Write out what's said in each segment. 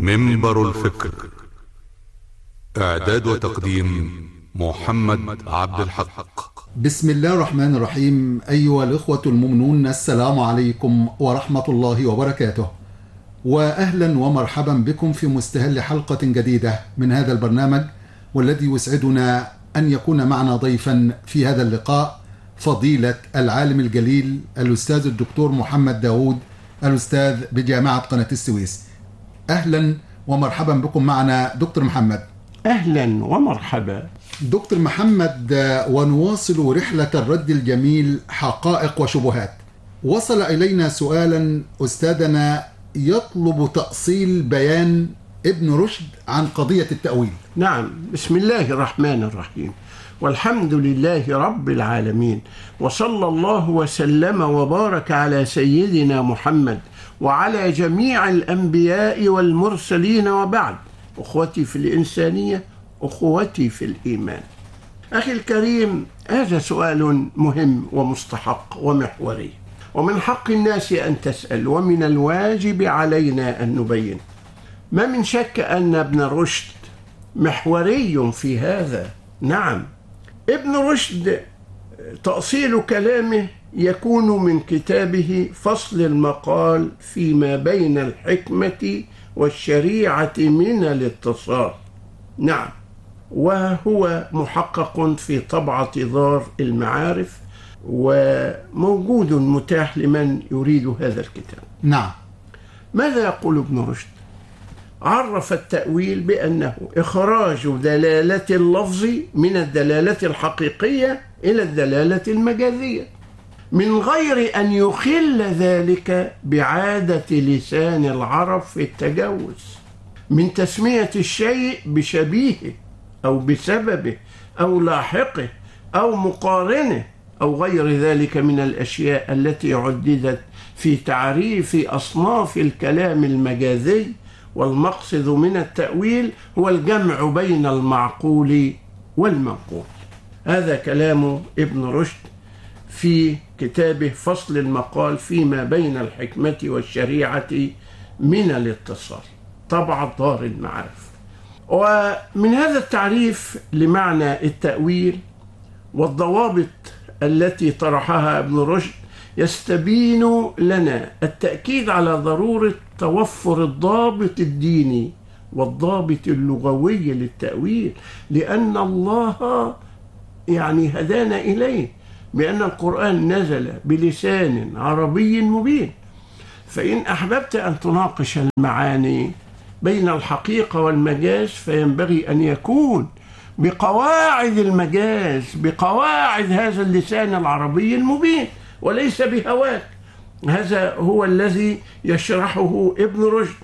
منبر الفكر. إعداد وتقديم محمد عبد الحق. بسم الله الرحمن الرحيم. أيها الإخوة المؤمنون، السلام عليكم ورحمة الله وبركاته، وأهلا ومرحبا بكم في مستهل حلقة جديدة من هذا البرنامج، والذي يسعدنا أن يكون معنا ضيفا في هذا اللقاء فضيلة العالم الجليل الأستاذ الدكتور محمد داود، الأستاذ بجامعة قناة السويس. أهلا ومرحبا بكم معنا دكتور محمد. أهلا ومرحبا دكتور محمد، ونواصل رحلة الرد الجميل حقائق وشبهات. وصل إلينا سؤالا أستاذنا يطلب تأصيل بيان ابن رشد عن قضية التأويل. نعم، بسم الله الرحمن الرحيم، والحمد لله رب العالمين، وصلى الله وسلم وبارك على سيدنا محمد وعلى جميع الأنبياء والمرسلين، وبعد. أخوتي في الإنسانية، أخوتي في الإيمان. أخي الكريم، هذا سؤال مهم ومستحق ومحوري، ومن حق الناس أن تسأل، ومن الواجب علينا أن نبين. ما من شك أن ابن رشد محوري في هذا. نعم، ابن رشد تأصيل كلامه يكون من كتابه فصل المقال فيما بين الحكمة والشريعة من الاتصال. نعم، وهو محقق في طبعة دار المعارف، وموجود متاح لمن يريد هذا الكتاب. نعم. ماذا يقول ابن رشد؟ عرف التأويل بأنه إخراج دلالة اللفظ من الدلالة الحقيقية إلى الدلالة المجازية، من غير أن يخل ذلك بعادة لسان العرب في التجوز، من تسمية الشيء بشبيهه أو بسببه أو لاحقه أو مقارنه أو غير ذلك من الأشياء التي عددت في تعريف أصناف الكلام المجازي. والمقصد من التأويل هو الجمع بين المعقول والمنقول. هذا كلام ابن رشد في كتابه فصل المقال فيما بين الحكمة والشريعة من الاتصال، طبعة دار المعارف. ومن هذا التعريف لمعنى التأويل والضوابط التي طرحها ابن رشد يستبين لنا التأكيد على ضرورة توفر الضابط الديني والضابط اللغوي للتأويل، لأن الله هدانا إليه، بأن القرآن نزل بلسان عربي مبين. فإن أحببت أن تناقش المعاني بين الحقيقة والمجاز، فينبغي أن يكون بقواعد المجاز، بقواعد هذا اللسان العربي المبين، وليس بهواك. هذا هو الذي يشرحه ابن رشد.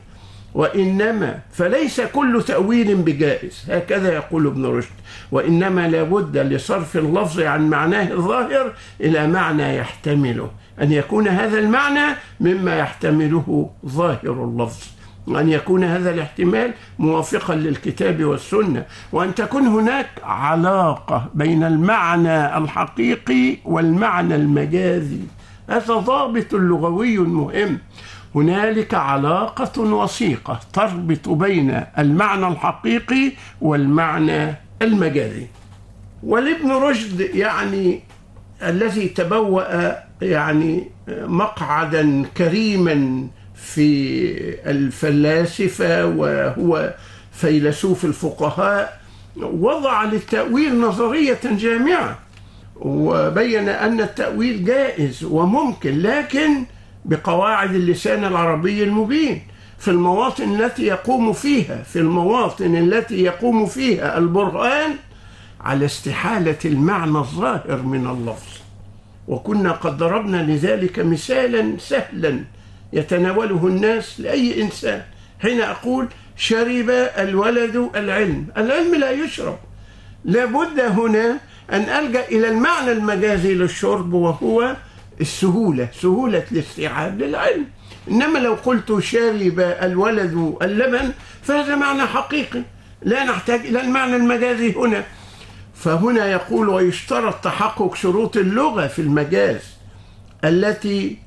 وإنما فليس كل تأويل بجائز، هكذا يقول ابن رشد، وإنما لابد لصرف اللفظ عن معناه الظاهر إلى معنى يحتمله، أن يكون هذا المعنى مما يحتمله ظاهر اللفظ، وأن يكون هذا الاحتمال موافقا للكتاب والسنة، وأن تكون هناك علاقة بين المعنى الحقيقي والمعنى المجازي. هذا ضابط لغوي مهم. هنالك علاقة وثيقة تربط بين المعنى الحقيقي والمعنى المجازي. ولابن رشد الذي تبوأ مقعدا كريما في الفلاسفة، وهو فيلسوف الفقهاء، وضع للتأويل نظرية جامعة، وبين أن التأويل جائز وممكن، لكن بقواعد اللسان العربي المبين، في المواطن التي يقوم فيها البرهان على استحالة المعنى الظاهر من اللفظ. وكنا قد ضربنا لذلك مثالا سهلا يتناوله الناس لأي إنسان. حين أقول شرب الولد العلم لا يشرب، لابد هنا أن ألجأ إلى المعنى المجازي للشرب، وهو سهولة الاستيعاب للعلم. إنما لو قلت شرب الولد اللبن فهذا معنى حقيقي، لا نحتاج إلى المعنى المجازي هنا. فهنا يقول: ويشترط تحقق شروط اللغة في المجاز التي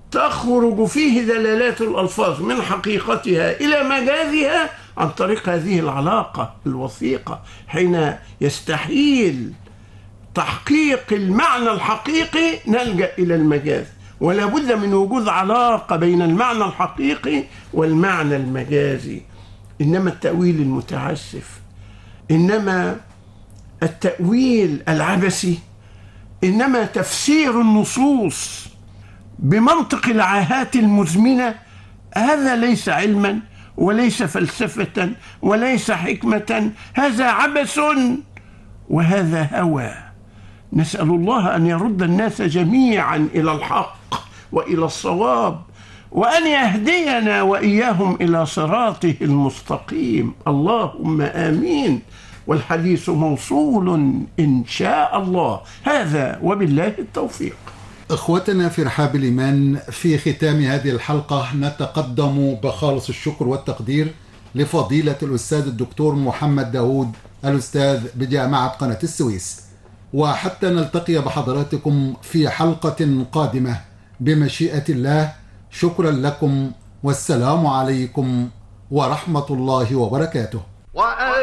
تخرج فيه دلالات الألفاظ من حقيقتها إلى مجازها عن طريق هذه العلاقة الوثيقة، حين يستحيل تحقيق المعنى الحقيقي نلجأ إلى المجاز، ولا بد من وجود علاقة بين المعنى الحقيقي والمعنى المجازي. إنما التأويل المتعسف، إنما التأويل العبثي، إنما تفسير النصوص بمنطق العاهات المزمنة، هذا ليس علما وليس فلسفة وليس حكمة، هذا عبث وهذا هوى. نسأل الله أن يرد الناس جميعا إلى الحق وإلى الصواب، وأن يهدينا وإياهم إلى صراطه المستقيم، اللهم آمين. والحديث موصول إن شاء الله، هذا وبالله التوفيق. إخوتنا في رحاب الإيمان، في ختام هذه الحلقة نتقدم بخالص الشكر والتقدير لفضيلة الأستاذ الدكتور محمد داود، الأستاذ بجامعة قناة السويس. وحتى نلتقي بحضراتكم في حلقة قادمة بمشيئة الله، شكرا لكم والسلام عليكم ورحمة الله وبركاته.